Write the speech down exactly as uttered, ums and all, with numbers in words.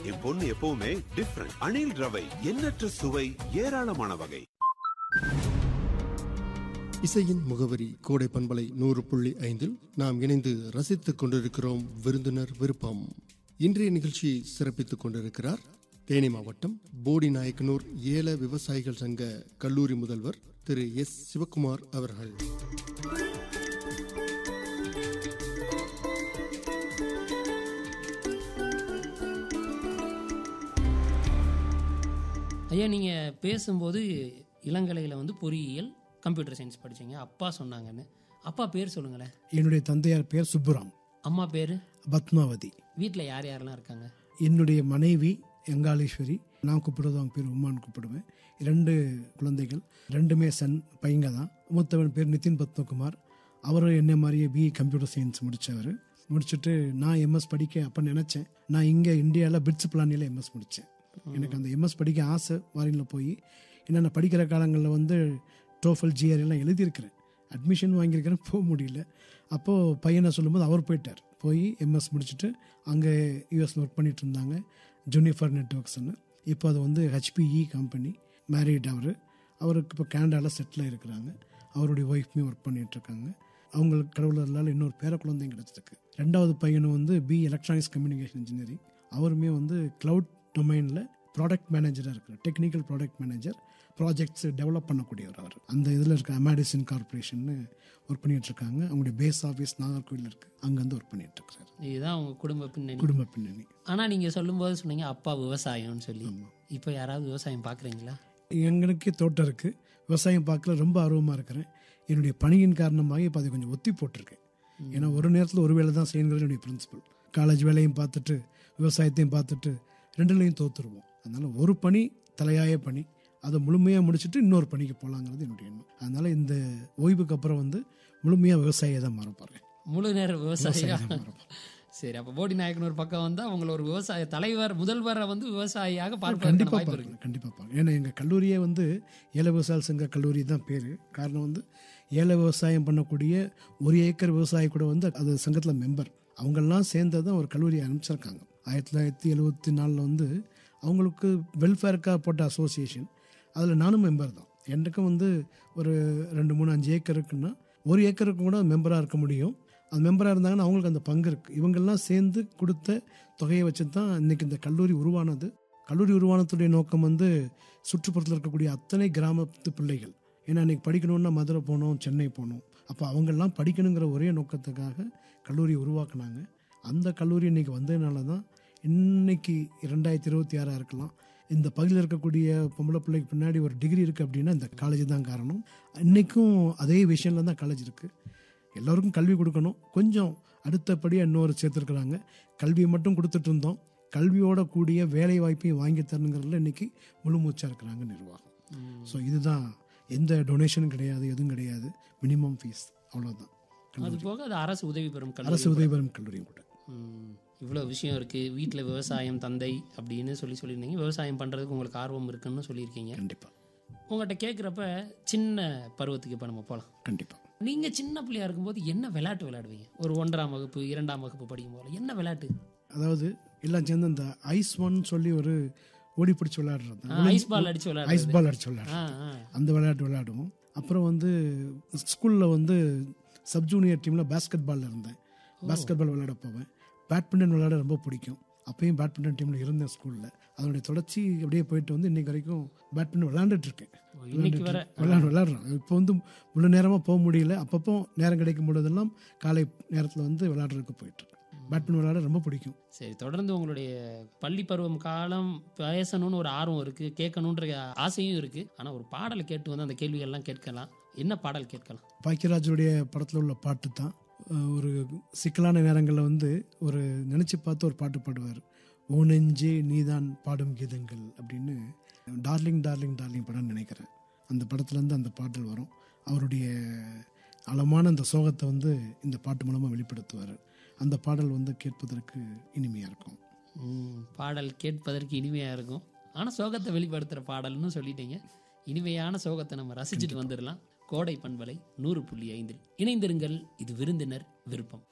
என் பொண்ணு எப்பவுமே டிஃபரண்ட். அணில் ரவை, எண்ணற்ற சுவை, ஏராளமான வகை. இசையின் முகவரி கோடை பண்பலை நூறு புள்ளி ஐந்தில் நாம் இணைந்து ரசித்துக் கொண்டிருக்கிறோம் விருந்தினர் விருப்பம். இன்றைய நிகழ்ச்சி சிறப்பித்துக் கொண்டிருக்கிறார் தேனி மாவட்டம் போடி நாயக்கனூர் ஏல விவசாயிகள் சங்க கல்லூரி முதல்வர் திரு எஸ் சிவகுமார் அவர்கள். ஐயா, நீங்கள் பேசும்போது இளங்கலையில் வந்து பொறியியல் கம்ப்யூட்டர் சயின்ஸ் படித்தீங்க, அப்பா சொன்னாங்கன்னு. அப்பா பேர் சொல்லுங்களேன். என்னுடைய தந்தையார் பேர் சுப்புராம். அம்மா பேர் பத்மாவதி. வீட்டில் யார் யாரெல்லாம் இருக்காங்க? என்னுடைய மனைவி எங்காளீஸ்வரி, நான் கூப்பிடுறது அவங்க பேர் உமான்னு கூப்பிடுவேன். இரண்டு குழந்தைகள், ரெண்டுமே சன் பையங்க தான். மூத்தவன் பேர் நிதின் பத்மகுமார். அவர் என்ன மாதிரியே பிஇ கம்ப்யூட்டர் சயின்ஸ் முடித்தவர். முடிச்சுட்டு நான் எம்எஸ் படிக்க அப்போ நினச்சேன். நான் இங்கே இந்தியாவில் பிட்ஸ் பிளானியில் எம்எஸ் முடித்தேன். எனக்கு அந்த எம்எஸ் படிக்க ஆசை. வாரினில் போய் ஏன்னா நான் படிக்கிற காலங்களில் வந்து டோஃபல் ஜிஆர் எல்லாம் எழுதியிருக்கிறேன், அட்மிஷன் வாங்கியிருக்கிறேன், போக முடியல. அப்போது பையனை சொல்லும்போது அவர் போயிட்டார். போய் எம்எஸ் முடிச்சுட்டு அங்கே யூஎஸில் ஒர்க் பண்ணிகிட்டு இருந்தாங்க, ஜூனிஃபர் நெட்ஒர்க்ஸ்னு. இப்போ அது வந்து ஹெச்பிஇ கம்பெனி. மேரிட் அவர். அவருக்கு இப்போ கனடாவில் செட்டில் ஆகிருக்கிறாங்க. அவருடைய ஒய்ஃப்மே ஒர்க் பண்ணிகிட்ருக்காங்க. அவங்களுக்கு கடவுளால் இன்னொரு பேர குழந்தையும் கிடச்சிருக்கு. ரெண்டாவது பையனும் வந்து பி எலக்ட்ரானிக்ஸ் கம்யூனிகேஷன் இன்ஜினியரிங். அவருமே வந்து க்ளவுட் டொமைனில் ப்ராடக்ட் மேனேஜராக இருக்கிறார். Technical product manager, projects develop பண்ணக்கூடியவர் அவர். அந்த இதில் இருக்க அமாடிசன் கார்பரேஷன் ஒர்க் பண்ணிட்டு இருக்காங்க. அவங்களுடைய பேஸ் ஆஃபீஸ் நாகர்கோவில் இருக்குது, அங்கேருந்து ஒர்க் பண்ணிட்டு இருக்காரு. இதுதான் அவங்க குடும்ப பின்னணி. குடும்ப பின்னணி. ஆனால் நீங்கள் சொல்லும்போது சொன்னீங்க அப்பா விவசாயம்னு சொல்லி. இப்போ யாராவது விவசாயம் பார்க்குறீங்களா? எங்களுக்கே தோட்டம் இருக்குது. விவசாயம் பார்க்கல ரொம்ப ஆர்வமாக இருக்கிறேன். என்னுடைய பணியின் காரணமாக இப்போ அதை கொஞ்சம் ஒத்தி போட்டிருக்கேன். ஏன்னா ஒரு நேரத்தில் ஒரு வேலை தான் செய்யணுங்கிறது என்னுடைய பிரின்சிபல். காலேஜ் வேலையும் பார்த்துட்டு விவசாயத்தையும் பார்த்துட்டு ரெண்டுலையும் தோற்றுருவோம். அதனால் ஒரு பணி தலையாய பணி, அதை முழுமையாக முடிச்சுட்டு இன்னொரு பணிக்கு போகலாங்கிறது என்னுடைய எண்ணம். அதனால் இந்த ஓய்வுக்கு அப்புறம் வந்து முழுமையாக விவசாயியை தான் மாறப்பாருங்க. முழு நேர விவசாயியாக. சரி, அப்போ போடி நாயக்கனூர் பக்கம் வந்து அவங்கள ஒரு விவசாய தலைவர் முதல்வரை வந்து விவசாயியாக பார்க்க கண்டிப்பாக பார்க்கணும். கண்டிப்பாக பார்க்கணும். ஏன்னா எங்கள் கல்லூரியே வந்து ஏல விவசாய சங்க கல்லூரி தான் பேர். காரணம் வந்து ஏல விவசாயம் பண்ணக்கூடிய ஒரு ஏக்கர் விவசாயி கூட வந்து அது சங்கத்தில் மெம்பர். அவங்கெல்லாம் சேர்ந்து தான் ஒரு கல்லூரியை அனுப்பிச்சிருக்காங்க. ஆயிரத்தி தொள்ளாயிரத்தி எழுபத்தி நாலில் வந்து அவங்களுக்கு வெல்ஃபேருக்காக போட்ட அசோசியேஷன், அதில் நானும் மெம்பர் தான். எனக்கும் வந்து ஒரு ரெண்டு மூணு அஞ்சு ஏக்கர் இருக்குன்னா ஒரு ஏக்கருக்கு கூட மெம்பராக இருக்க முடியும். அது மெம்பராக இருந்தாங்கன்னா அவங்களுக்கு அந்த பங்கு இருக்குது. இவங்கெல்லாம் சேர்ந்து கொடுத்த தொகையை வச்சு தான் இன்றைக்கி இந்த கல்லூரி உருவானது. கல்லூரி உருவானத்துடைய நோக்கம் வந்து சுற்றுப்புறத்தில் இருக்கக்கூடிய அத்தனை கிராமத்து பிள்ளைகள். ஏன்னா இன்றைக்கி படிக்கணுன்னா மதுரை போகணும், சென்னை போகணும். அப்போ அவங்கெல்லாம் படிக்கணுங்கிற ஒரே நோக்கத்துக்காக கல்லூரி உருவாக்குனாங்க. அந்த கல்லூரி இன்றைக்கி வந்ததுனால தான் இன்றைக்கி ரெண்டாயிரத்தி இருபத்தி ஆறாக இருக்கலாம். இந்த பகுதியில் இருக்கக்கூடிய பொம்பளை பிள்ளைக்கு பின்னாடி ஒரு டிகிரி இருக்குது அப்படின்னா இந்த காலேஜ் தான் காரணம். இன்றைக்கும் அதே விஷயம்ல தான் காலேஜ் இருக்குது. எல்லோருக்கும் கல்வி கொடுக்கணும். கொஞ்சம் அடுத்தபடியாக இன்னொரு சேர்த்துருக்குறாங்க. கல்வியை மட்டும் கொடுத்துட்டு இருந்தோம், கல்வியோட கூடிய வேலை வாய்ப்பையும் வாங்கி தரணுங்கிறதுல இன்றைக்கி முழு மூச்சாக இருக்கிறாங்க நிர்வாகம். ஸோ இதுதான், எந்த டொனேஷனும் கிடையாது, எதுவும் கிடையாது, மினிமம் ஃபீஸ், அவ்வளோதான். அது போக அது அரசு உதவி பெறும் கல்லூரி. அரசு உதவி பெறும் கல்லூரியும் கூட. இவ்வளோ விஷயம் இருக்குது. வீட்டில் விவசாயம் தந்தை அப்படின்னு சொல்லி சொல்லியிருந்தீங்க. விவசாயம் பண்ணுறதுக்கு உங்களுக்கு ஆர்வம் இருக்குன்னு சொல்லியிருக்கீங்க. கண்டிப்பாக. உங்கள்கிட்ட கேட்குறப்ப சின்ன பருவத்துக்கு இப்போ நம்ம போகலாம். கண்டிப்பாக. நீங்கள் சின்ன பிள்ளையா இருக்கும்போது என்ன விளையாட்டு விளையாடுவீங்க? ஒரு ஒன்றாம் வகுப்பு இரண்டாம் வகுப்பு படிக்கும் போது என்ன விளையாட்டு? அதாவது எல்லாம் சேர்ந்து அந்த ஐஸ் ஒன் சொல்லி ஒரு ஓடி பிடிச்சி விளையாடுறது, ஐஸ் பால் அடிச்சு விளையாடு ஐஸ் பால் அடிச்சு விளையாடுறோம். அந்த விளையாட்டு விளையாடுவோம். அப்புறம் வந்து ஸ்கூலில் வந்து சப் ஜூனியர் டீமில் பேஸ்கெட் பாலில் இருந்தேன். பேஸ்கெட் பால் விளையாட போவேன். பேட்மிண்டன் விளையாட ரொம்ப பிடிக்கும். அப்பயும் பேட்மிண்டன் டீமில் இருந்தேன் ஸ்கூலில். அதனுடைய தொடர்ச்சி அப்படியே போயிட்டு வந்து இன்றைக்கு வரைக்கும் பேட்மிண்டன் விளையாண்டுட்டு இருக்கேன். விளையாடு விளையாடுறோம் இப்போ வந்து முழு நேரமாக போக முடியல. அப்பப்போ நேரம் கிடைக்கும் பொழுதெல்லாம் காலை நேரத்தில் வந்து விளையாடுறதுக்கு போயிட்டுருக்கேன். பேட்மிண்டன் விளையாட ரொம்ப பிடிக்கும். சரி, தொடர்ந்து உங்களுடைய பள்ளி பருவம் காலம் பேசணும்னு ஒரு ஆர்வம் இருக்குது, கேட்கணுன்ற ஆசையும் இருக்குது. ஆனால் ஒரு பாடலை கேட்டு வந்து அந்த கேள்விகள்லாம் கேட்கலாம். என்ன பாடல் கேட்கலாம்? பாக்கியராஜுடைய படத்தில் உள்ள பாட்டு தான். ஒரு சிக்கலான நேரங்களில் வந்து ஒரு நினச்சி பார்த்து ஒரு பாட்டு பாடுவார். ஓ நெஞ்சே நீதான் பாடும் கீதங்கள் அப்படின்னு. டார்லிங் டார்லிங் டார்லிங் படம்னு நினைக்கிறேன். அந்த படத்துலேருந்து அந்த பாடல் வரும். அவருடைய ஆழமான அந்த சோகத்தை வந்து இந்த பாட்டு மூலமாக வெளிப்படுத்துவார். அந்த பாடல் வந்து கேட்பதற்கு இனிமையாக இருக்கும். பாடல் கேட்பதற்கு இனிமையாக இருக்கும். ஆனால் சோகத்தை வெளிப்படுத்துகிற பாடல்னு சொல்லிட்டீங்க. இனிமையான சோகத்தை நம்ம ரசிச்சுட்டு வந்துடலாம். கோடை பண்பலை நூறு புள்ளி ஐந்தில் இணைந்திருங்கள். இது விருந்தினர் விருப்பம்.